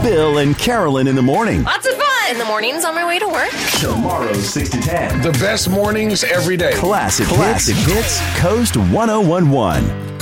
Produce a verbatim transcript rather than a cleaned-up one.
Bill and Carolyn in the morning. Lots of fun in the mornings on my way to work. Tomorrow's six to ten. The best mornings every day. Classic, Classic hits, hits, Coast one oh one one.